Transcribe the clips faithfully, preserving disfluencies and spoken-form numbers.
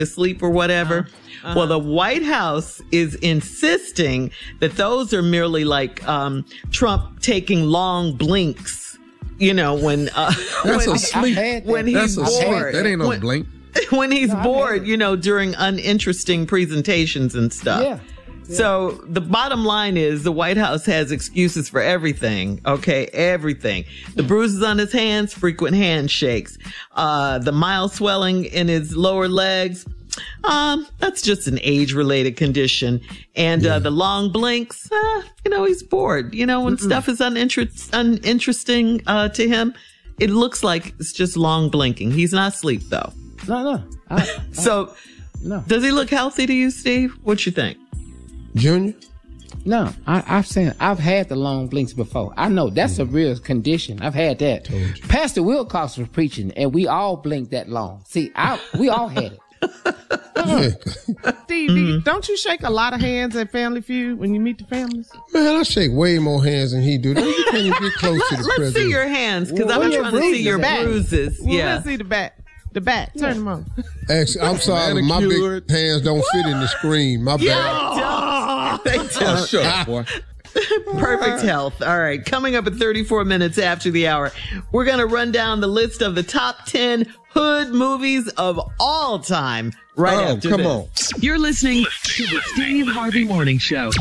asleep or whatever. Uh, uh-huh. Well, the White House is insisting that those are merely like um, Trump taking long blinks. You know, when uh, that's when, a sleep. when he's that's a bored. Sleep. That ain't no when, blink. When he's no, bored, you know, during uninteresting presentations and stuff. Yeah. Yeah. So the bottom line is the White House has excuses for everything. Okay, everything. The bruises on his hands, frequent handshakes, uh, the mild swelling in his lower legs. Um, that's just an age-related condition. And yeah. uh, the long blinks, uh, you know, he's bored. You know, when Mm-mm. stuff is uninter- uninteresting uh, to him, it looks like it's just long blinking. He's not asleep, though. No, no. I, I, so, no. Does he look healthy to you, Steve? What you think? Junior? No, I, I've seen, I've had the long blinks before. I know that's mm. a real condition. I've had that. Pastor Wilcox was preaching, and we all blinked that long. See, I, we all had it. uh-huh. Steve, mm-hmm. don't you shake a lot of hands at Family Feud when you meet the families? Man, I shake way more hands than he do. You can't even get close to the Let's president. see your hands, because well, I'm trying to see your back. bruises. Well, yeah. Let's see the back. The back. Turn yeah. them on. Actually, I'm sorry, my big hands don't fit in the screen. My yeah, bad. They don't. Oh, shut up, boy. Perfect health. All right. Coming up at thirty-four minutes after the hour, we're going to run down the list of the top ten hood movies of all time right oh, after come this. on. You're listening to the Steve Harvey Morning Show.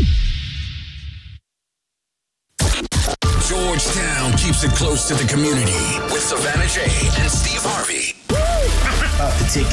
Georgetown keeps it close to the community with Savannah J and Steve Harvey. About to take